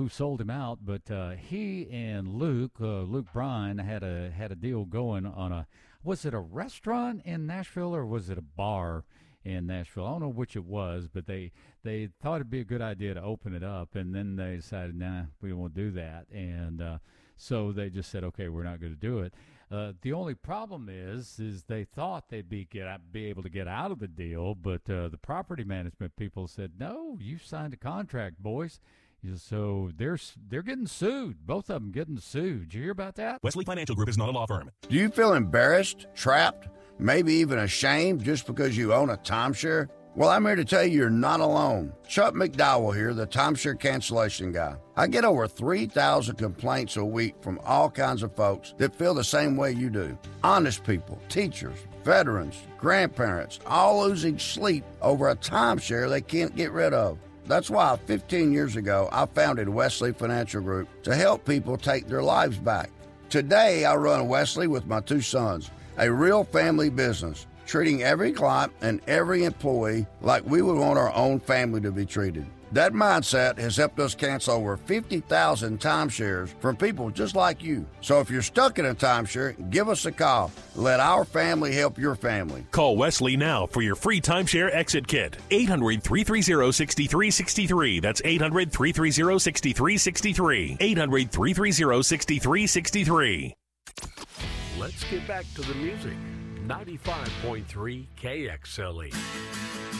who sold him out, but he and Luke Bryan had a deal going on was it a restaurant in Nashville or was it a bar in Nashville? I don't know which it was, but they thought it'd be a good idea to open it up, and then they decided, nah, we won't do that, and so they just said, okay, we're not going to do it. The only problem is they thought they'd be able to get out of the deal, but the property management people said, no, you signed a contract, boys. So they're getting sued. Both of them getting sued. Did you hear about that? Wesley Financial Group is not a law firm. Do you feel embarrassed, trapped, maybe even ashamed just because you own a timeshare? Well, I'm here to tell you you're not alone. Chuck McDowell here, the timeshare cancellation guy. I get over 3,000 complaints a week from all kinds of folks that feel the same way you do. Honest people, teachers, veterans, grandparents, all losing sleep over a timeshare they can't get rid of. That's why 15 years ago, I founded Wesley Financial Group to help people take their lives back. Today, I run Wesley with my two sons, a real family business, treating every client and every employee like we would want our own family to be treated. That mindset has helped us cancel over 50,000 timeshares from people just like you. So if you're stuck in a timeshare, give us a call. Let our family help your family. Call Wesley now for your free timeshare exit kit. 800-330-6363. That's 800-330-6363. 800-330-6363. Let's get back to the music. 95.3 KXLE.